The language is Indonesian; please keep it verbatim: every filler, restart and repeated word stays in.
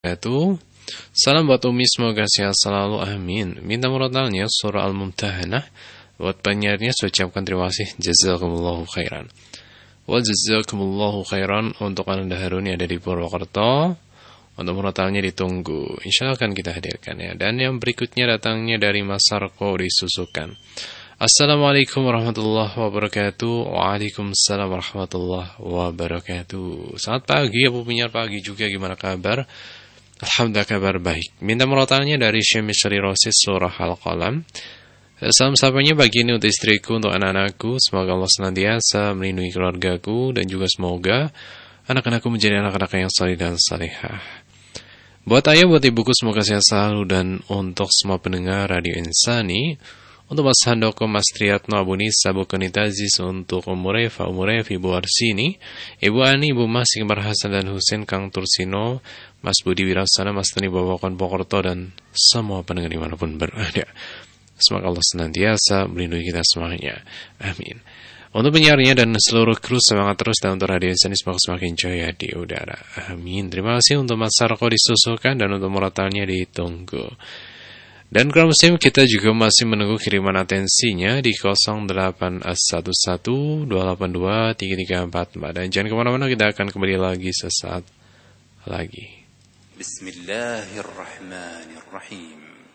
Itu salam buat Umi, semoga sehat selalu, amin. Minta murotalnya surah Al-Mumtahanah. Buat penyiarnya saya ucapkan terima kasih, jazakumullahu khairan. Wa jazakumullahu khairan untuk Anda Harun yang ada di Purwokerto. Untuk murotalnya ditunggu, insya Allah akan kita hadirkan ya. Dan yang berikutnya datangnya dari Mas Sarko disusukan. Assalamualaikum warahmatullahi wabarakatuh. Waalaikumsalam warahmatullahi wabarakatuh. Selamat pagi, Abu Penyiar pagi juga, gimana kabar? Alhamdulillah kabar baik. Minta murotalnya dari Syekh Rosis surah Al-Qalam. Salam sapanya pagi ini untuk istriku, untuk anak-anakku. Semoga Allah senantiasa melindungi keluargaku dan juga semoga anak-anakku menjadi anak-anak yang saleh dan salehah. Buat ayah, buat ibuku semoga sehat selalu, dan untuk semua pendengar Radio Insani, untuk Mas Handoko, Mas Triatno, Abu Nisa, Abu Kunitazis, untuk Ummu Refa, Ummu Refi, Ibu Arsini, Ibu Ani, Ibu Mas, Iqbar Hasan dan Husin, Kang Tursino, Mas Budi Wirasana, Mas Tani Bawakan Pokorto, dan semua pendengar dimanapun berada. Semoga Allah senantiasa melindungi kita semuanya. Amin. Untuk penyiarnya dan seluruh kru, semangat terus, dan untuk Radio Insani semoga semakin jaya di udara. Amin. Terima kasih untuk Mas Sarko disusulkan, dan untuk murotalnya ditunggu. Dan kalau muslim, kita juga masih menunggu kiriman atensinya di nol delapan satu satu dua delapan dua tiga tiga empat empat. Dan jangan kemana-mana, kita akan kembali lagi sesaat lagi. Bismillahirrahmanirrahim.